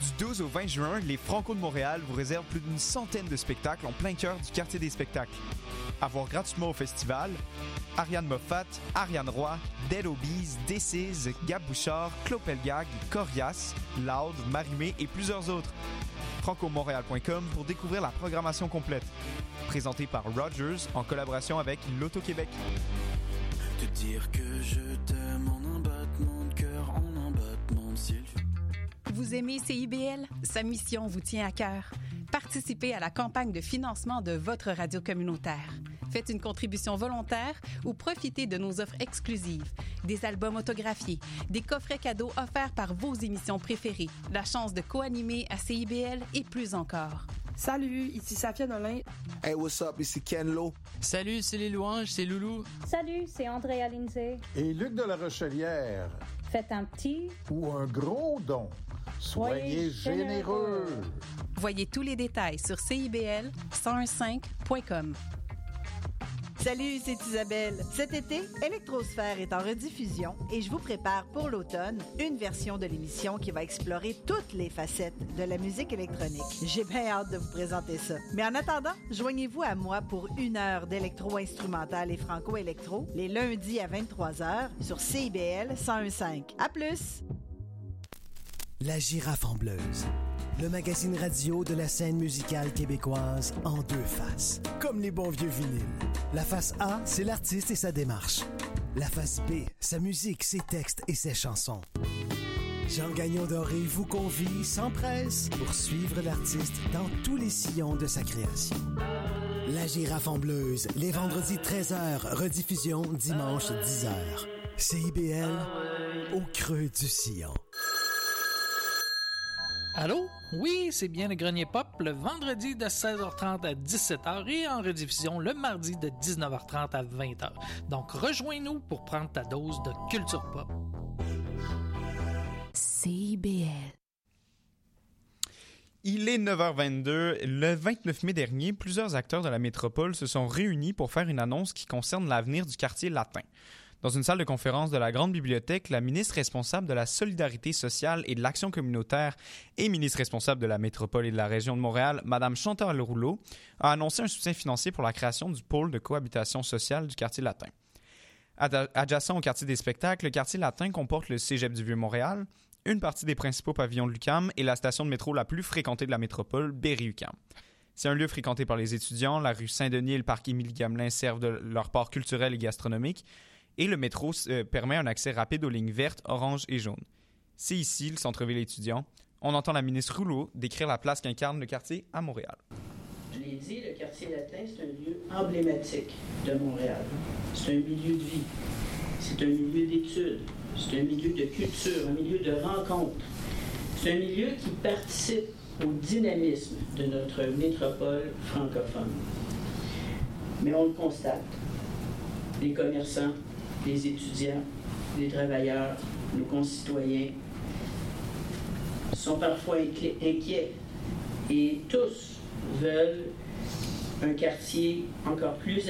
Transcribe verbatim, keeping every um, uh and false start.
Du douze au vingt juin, les Franco de Montréal vous réservent plus d'une centaine de spectacles en plein cœur du quartier des spectacles. À voir gratuitement au festival, Ariane Moffat, Ariane Roy, Dead Obies, Decize, Gab Bouchard, Claude Pelgag, Corias, Loud, Marimé et plusieurs autres. franco montréal point com pour découvrir la programmation complète. Présenté par Rogers en collaboration avec l'Auto-Québec. Te dire que je t'aime en un battement de cœur, en un battement de ciel. Vous aimez C I B L? Sa mission vous tient à cœur. Participez à la campagne de financement de votre radio communautaire. Faites une contribution volontaire ou profitez de nos offres exclusives, des albums autographiés, des coffrets cadeaux offerts par vos émissions préférées, la chance de co-animer à C I B L et plus encore. Salut, ici Safia Nolin. Hey, what's up, ici Ken Lo. Salut, c'est les louanges, c'est Loulou. Salut, c'est Andrea Lindsay. Et Luc de la Rochelière. Faites un petit ou un gros don. Soyez, Soyez généreux. généreux. Voyez tous les détails sur C I B L cent quinze point com. Salut, c'est Isabelle. Cet été, Électrosphère est en rediffusion et je vous prépare pour l'automne une version de l'émission qui va explorer toutes les facettes de la musique électronique. J'ai bien hâte de vous présenter ça. Mais en attendant, joignez-vous à moi pour une heure d'électro-instrumental et franco-électro les lundis à vingt-trois heures sur C I B L cent quinze. À plus! La Girafe en Bleuse. Le magazine radio de la scène musicale québécoise en deux faces. Comme les bons vieux vinyles. La face A, c'est l'artiste et sa démarche. La face B, sa musique, ses textes et ses chansons. Jean Gagnon Doré vous convie sans presse pour suivre l'artiste dans tous les sillons de sa création. La Girafe en Bleuse, les vendredis treize heures, rediffusion dimanche dix heures. C I B L, au creux du sillon. Allô? Oui, c'est bien le Grenier Pop, le vendredi de seize heures trente à dix-sept heures et en rediffusion le mardi de dix-neuf heures trente à vingt heures. Donc rejoins-nous pour prendre ta dose de culture pop. C I B L. Il est neuf heures vingt-deux. Le vingt-neuf mai dernier, plusieurs acteurs de la métropole se sont réunis pour faire une annonce qui concerne l'avenir du quartier latin. Dans une salle de conférence de la Grande Bibliothèque, la ministre responsable de la solidarité sociale et de l'action communautaire et ministre responsable de la métropole et de la région de Montréal, Mme Chantal Rouleau, a annoncé un soutien financier pour la création du pôle de cohabitation sociale du quartier latin. Adjacent au quartier des spectacles, le quartier latin comporte le Cégep du Vieux-Montréal, une partie des principaux pavillons de l'U Q A M et la station de métro la plus fréquentée de la métropole, Berry-U Q A M. C'est un lieu fréquenté par les étudiants. La rue Saint-Denis et le parc Émilie-Gamelin servent de leur port culturel et gastronomique. Et le métro euh, permet un accès rapide aux lignes vertes, orange et jaune. C'est ici, le centre-ville étudiant. On entend la ministre Rouleau décrire la place qu'incarne le quartier à Montréal. Je l'ai dit, le quartier latin, c'est un lieu emblématique de Montréal. C'est un milieu de vie. C'est un milieu d'études. C'est un milieu de culture, un milieu de rencontre. C'est un milieu qui participe au dynamisme de notre métropole francophone. Mais on le constate. Les commerçants, les étudiants, les travailleurs, nos concitoyens sont parfois inquiets et tous veulent un quartier encore plus